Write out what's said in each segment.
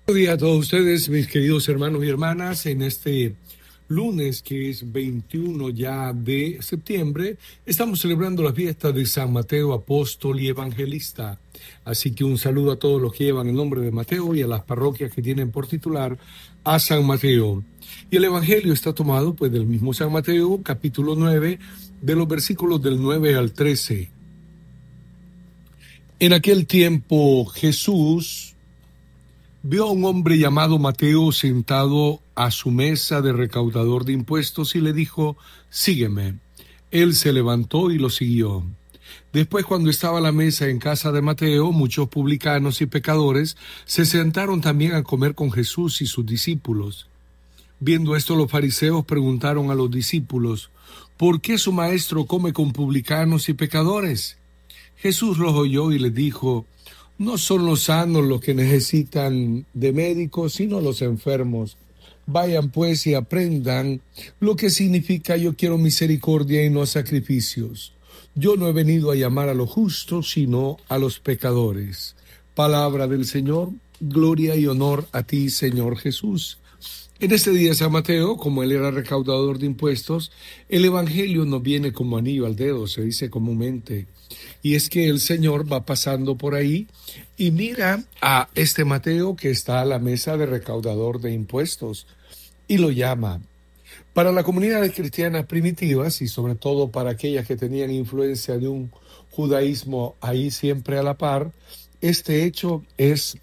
Buenos días a todos ustedes, mis queridos hermanos y hermanas, en este lunes que es 21 ya de septiembre, estamos celebrando la fiesta de San Mateo, apóstol y evangelista. Así que un saludo a todos los que llevan el nombre de Mateo y a las parroquias que tienen por titular a San Mateo. Y el evangelio está tomado pues del mismo San Mateo, capítulo 9, de los versículos del 9 al 13. En aquel tiempo Jesús vio a un hombre llamado Mateo sentado a su mesa de recaudador de impuestos y le dijo: sígueme. Él se levantó y lo siguió. Después, cuando estaba a la mesa en casa de Mateo, muchos publicanos y pecadores se sentaron también a comer con Jesús y sus discípulos. Viendo esto, los fariseos preguntaron a los discípulos: ¿por qué su maestro come con publicanos y pecadores? Jesús los oyó y les dijo: no son los sanos los que necesitan de médicos, sino los enfermos. Vayan pues y aprendan lo que significa: yo quiero misericordia y no sacrificios. Yo no he venido a llamar a los justos, sino a los pecadores. Palabra del Señor, gloria y honor a ti, Señor Jesús. En este día de San Mateo, como él era recaudador de impuestos, el Evangelio nos viene como anillo al dedo, se dice comúnmente. Y es que el Señor va pasando por ahí y mira a este Mateo que está a la mesa de recaudador de impuestos y lo llama. Para las comunidades cristianas primitivas y sobre todo para aquellas que tenían influencia de un judaísmo ahí siempre a la par, este hecho es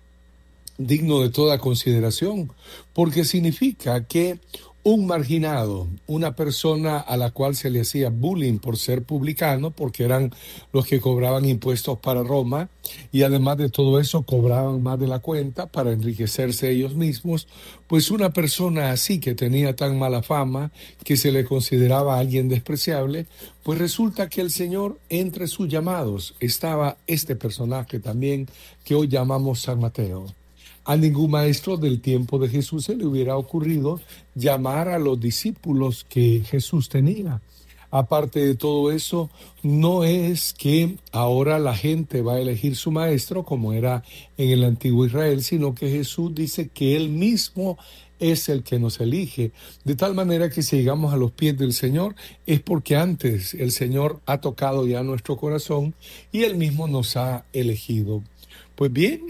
digno de toda consideración, porque significa que un marginado, una persona a la cual se le hacía bullying por ser publicano, porque eran los que cobraban impuestos para Roma, y además de todo eso cobraban más de la cuenta para enriquecerse ellos mismos, pues una persona así que tenía tan mala fama, que se le consideraba alguien despreciable, pues resulta que el Señor, entre sus llamados, estaba este personaje también que hoy llamamos San Mateo. A ningún maestro del tiempo de Jesús se le hubiera ocurrido llamar a los discípulos que Jesús tenía. Aparte de todo eso, no es que ahora la gente va a elegir su maestro como era en el antiguo Israel, sino que Jesús dice que Él mismo es el que nos elige. De tal manera que si llegamos a los pies del Señor es porque antes el Señor ha tocado ya nuestro corazón y Él mismo nos ha elegido. Pues bien,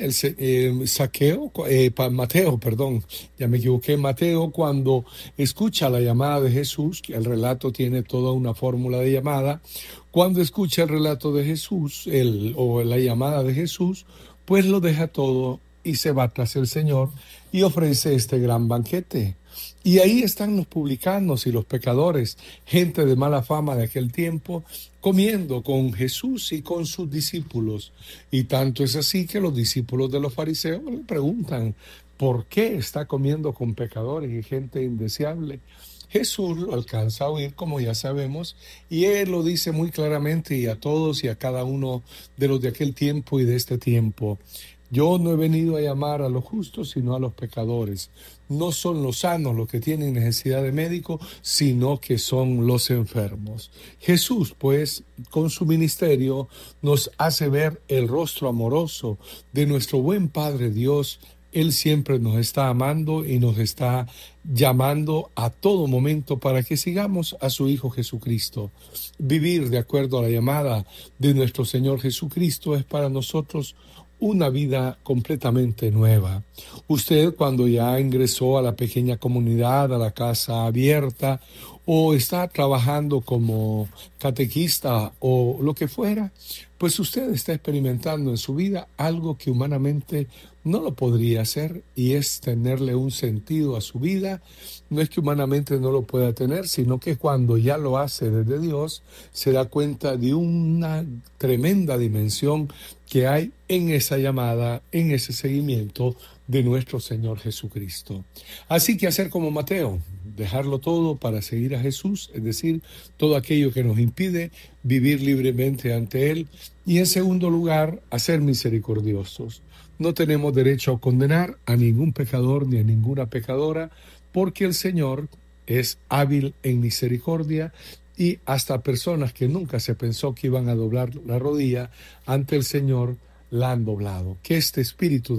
Mateo, cuando escucha la llamada de Jesús, que el relato tiene toda una fórmula de llamada, cuando escucha el relato de Jesús, o la llamada de Jesús, pues lo deja todo y se va tras el Señor y ofrece este gran banquete. Y ahí están los publicanos y los pecadores, gente de mala fama de aquel tiempo, comiendo con Jesús y con sus discípulos. Y tanto es así que los discípulos de los fariseos le preguntan: ¿por qué está comiendo con pecadores y gente indeseable? Jesús lo alcanza a oír, como ya sabemos, y él lo dice muy claramente y a todos y a cada uno de los de aquel tiempo y de este tiempo: yo no he venido a llamar a los justos, sino a los pecadores. No son los sanos los que tienen necesidad de médico, sino que son los enfermos. Jesús, pues, con su ministerio, nos hace ver el rostro amoroso de nuestro buen Padre Dios. Él siempre nos está amando y nos está llamando a todo momento para que sigamos a su Hijo Jesucristo. Vivir de acuerdo a la llamada de nuestro Señor Jesucristo es para nosotros una vida completamente nueva. Usted, cuando ya ingresó a la pequeña comunidad, a la casa abierta, o está trabajando como catequista o lo que fuera, pues usted está experimentando en su vida algo que humanamente no lo podría hacer, y es tenerle un sentido a su vida. No es que humanamente no lo pueda tener, sino que cuando ya lo hace desde Dios, se da cuenta de una tremenda dimensión que hay en esa llamada, en ese seguimiento de nuestro Señor Jesucristo. Así que hacer como Mateo, dejarlo todo para seguir a Jesús, es decir, todo aquello que nos impide vivir libremente ante Él. Y en segundo lugar, a ser misericordiosos. No tenemos derecho a condenar a ningún pecador ni a ninguna pecadora, porque el Señor es hábil en misericordia, y hasta personas que nunca se pensó que iban a doblar la rodilla ante el Señor la han doblado. Que este espíritu